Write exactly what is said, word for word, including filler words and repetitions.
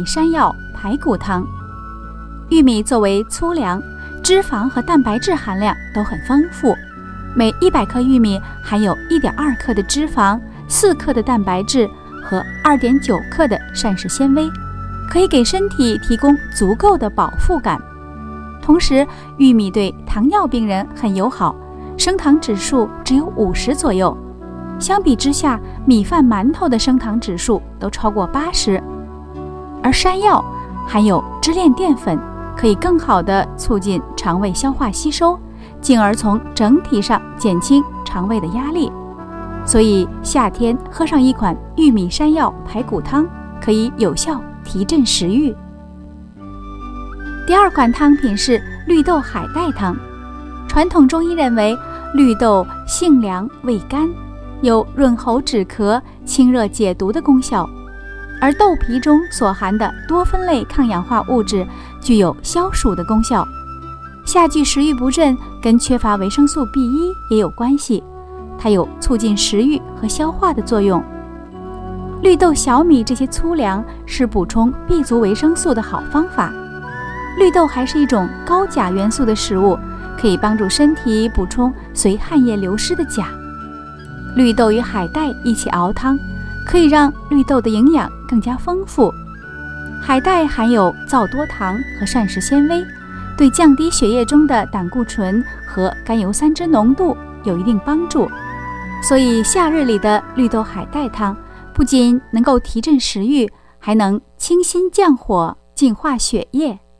米山药排骨汤。玉米作为粗粮，脂肪和蛋白质含量都很丰富，每一百克玉米含有 一点二 克的脂肪，四克的蛋白质和 二点九 克的膳食纤维，可以给身体提供足够的饱腹感。同时，玉米对糖尿病人很友好，升糖指数只有五十左右，相比之下，米饭、馒头的升糖指数都超过八十。而山药含有支链淀粉，可以更好地促进肠胃消化吸收，进而从整体上减轻肠胃的压力。所以夏天喝上一款玉米山药排骨汤，可以有效提振食欲。第二款汤品是绿豆海带汤。传统中医认为，绿豆性凉味甘，有润喉止咳、清热解毒的功效，而豆皮中所含的多酚类抗氧化物质具有消暑的功效。夏季食欲不振跟缺乏维生素 B 一 也有关系，它有促进食欲和消化的作用。绿豆、小米这些粗粮是补充 B 族维生素的好方法。绿豆还是一种高钾元素的食物，可以帮助身体补充随汗液流失的钾。绿豆与海带一起熬汤，可以让绿豆的营养更加丰富。海带含有皂多糖和膳食纤维，对降低血液中的胆固醇和甘油三酯浓度有一定帮助。所以夏日里的绿豆海带汤不仅能够提振食欲，还能清心降火、净化血液。